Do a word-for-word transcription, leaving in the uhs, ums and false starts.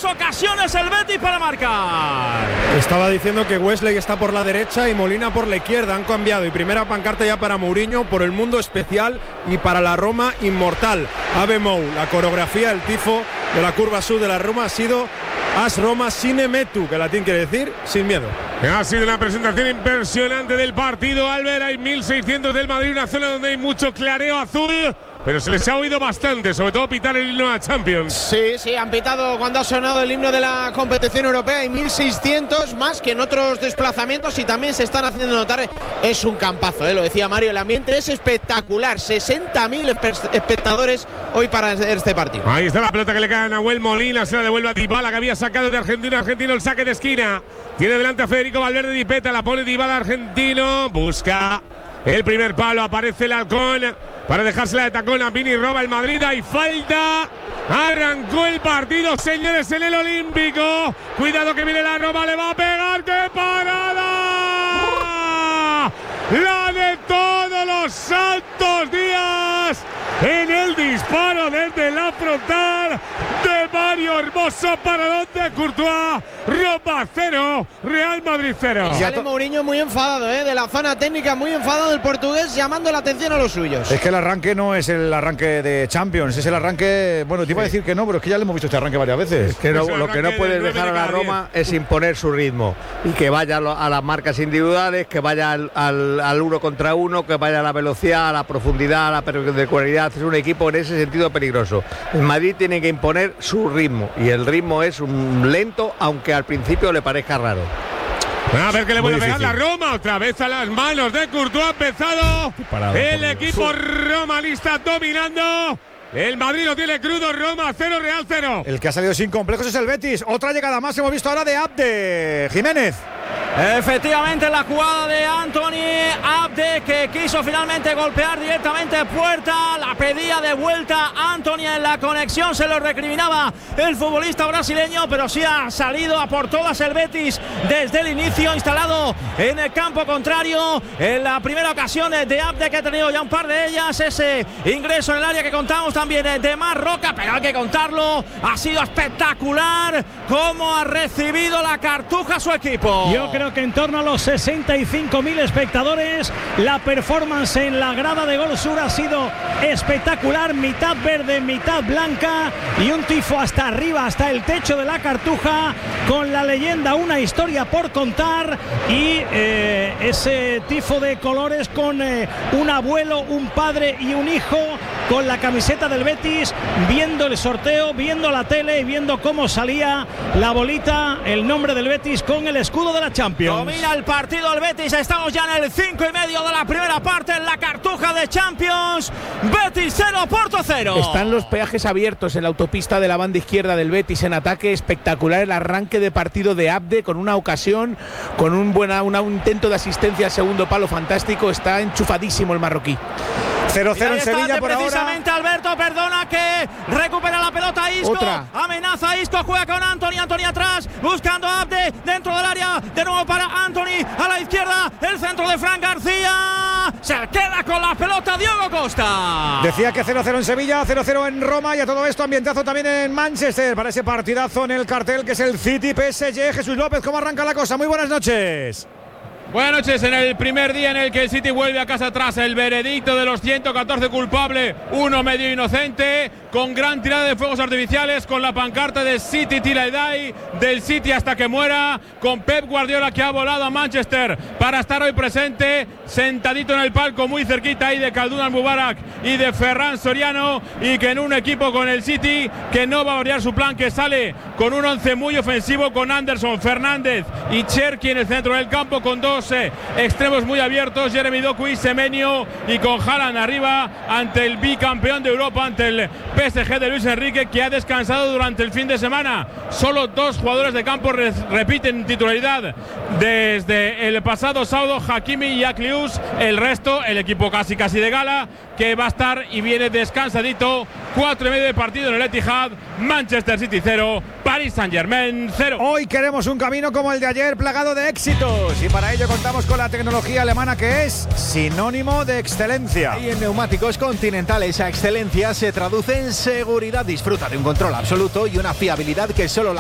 dos ocasiones el Betis para marcar. Estaba diciendo que Wesley está por la derecha y Molina por la izquierda. Han cambiado y primera pancarta ya para Mourinho por el mundo especial y para la Roma inmortal. Ave Mou, la coreografía, el tifo de la curva sur de la Roma ha sido As Roma sine metu, que latín quiere decir sin miedo. Ha sido una presentación impresionante del partido, Albert. Hay mil seiscientos del Madrid, una zona donde hay mucho clareo azul, pero se les ha oído bastante, sobre todo pitar el himno a Champions. Sí, sí, han pitado cuando ha sonado el himno de la competición europea. Hay mil seiscientos más que en otros desplazamientos y también se están haciendo notar. Es un campazo, ¿eh? Lo decía Mario, el ambiente es espectacular. sesenta mil espectadores hoy para este partido. Ahí está la pelota que le cae a Nahuel Molina, se la devuelve a Dybala, que había sacado de Argentina. Argentino el saque de esquina. Tiene delante a Federico Valverde, Dipeta, la pone Dybala, argentino. Busca el primer palo, aparece el halcón para dejársela de tacón a Vini, roba el Madrid, hay falta. Arrancó el partido, señores, en el Olímpico. Cuidado que viene la Roma, le va a pegar. ¡Qué parada! La de todos los santos días en el disparo desde la frontal de Mario Hermoso. Para donde Courtois. Roma cero, Real Madrid cero. Sale Mourinho muy enfadado, ¿eh? De la zona técnica, muy enfadado el portugués, llamando la atención a los suyos. Es que el arranque no es el arranque de Champions, es el arranque. Bueno, te iba a decir que no, pero es que ya le hemos visto este arranque varias veces. Es que no, lo que no puedes dejar a la Roma es imponer su ritmo y que vaya a las marcas individuales, que vaya al, al, al uno contra uno, que vaya a la velocidad, a la profundidad, a la perpendicularidad. Es un equipo en ese sentido peligroso. El Madrid tiene que imponer su ritmo y el ritmo es un lento, aunque al principio le parezca raro. A ver que le vuelve a pegar la Roma, otra vez a las manos de Courtois. Ha empezado el equipo romanista dominando. El Madrid lo tiene crudo, Roma cero, Real cero. El que ha salido sin complejos es el Betis. Otra llegada más hemos visto ahora de Abde. Jiménez. Efectivamente, la jugada de Anthony Abde, que quiso finalmente golpear directamente puerta, la pedía de vuelta Anthony en la conexión, se lo recriminaba el futbolista brasileño, pero sí ha salido a por todas el Betis desde el inicio, instalado en el campo contrario. En la primera ocasión de Abde, que ha tenido ya un par de ellas, ese ingreso en el área que contamos también de Marroca, pero hay que contarlo, ha sido espectacular cómo ha recibido la cartuja su equipo. Yo creo que en torno a los sesenta y cinco mil espectadores, la performance en la grada de Gol Sur ha sido espectacular, mitad verde, mitad blanca y un tifo hasta arriba, hasta el techo de la cartuja, con la leyenda Una historia por contar y eh, ese tifo de colores con eh, un abuelo, un padre y un hijo con la camiseta del Betis, viendo el sorteo, viendo la tele y viendo cómo salía la bolita, el nombre del Betis con el escudo de la Champions. Domina el partido el Betis, estamos ya en el cinco y medio de la primera parte en la cartuja de Champions. Betis cero, Porto cero. Están los peajes abiertos en la autopista de la banda izquierda del Betis en ataque. Espectacular el arranque de partido de Abde con una ocasión, con un, buena, una, un intento de asistencia al segundo palo fantástico. Está enchufadísimo el marroquí. cero cero en Sevilla por precisamente ahora. Alberto, perdona, que recupera la pelota Isco. Otra. Amenaza Isco, juega con Anthony, Anthony atrás, buscando a Abde dentro del área, de nuevo para Anthony, a la izquierda, el centro de Fran García. Se queda con la pelota Diogo Costa. Decía que cero cero en Sevilla, cero cero en Roma, y a todo esto ambientazo también en Manchester para ese partidazo en el cartel que es el City P S G. Jesús López, ¿cómo arranca la cosa? Muy buenas noches. Buenas noches, en el primer día en el que el City vuelve a casa tras el veredicto de los ciento catorce culpables, uno medio inocente, con gran tirada de fuegos artificiales, con la pancarta de City Till I Die, del City hasta que muera, con Pep Guardiola, que ha volado a Manchester para estar hoy presente, sentadito en el palco muy cerquita ahí de Khaldoun Al-Mubarak y de Ferran Soriano, y que en un equipo con el City que no va a variar su plan, que sale con un once muy ofensivo, con Anderson, Fernández y Cherki en el centro del campo, con dos eh, extremos muy abiertos, Jeremy Doku y Semenyo, y con Haaland arriba ante el bicampeón de Europa, ante el P S G de Luis Enrique, que ha descansado durante el fin de semana. Solo dos jugadores de campo re repiten titularidad desde el pasado sábado, Hakimi y Aklius. El resto, el equipo casi casi de gala, que va a estar y viene descansadito. Cuatro y medio de partido en el Etihad. Manchester City cero, Paris Saint-Germain cero. Hoy queremos un camino como el de ayer, plagado de éxitos, y para ello contamos con la tecnología alemana, que es sinónimo de excelencia. Y en Neumáticos Continental esa excelencia se traduce en seguridad. Disfruta de un control absoluto y una fiabilidad que solo la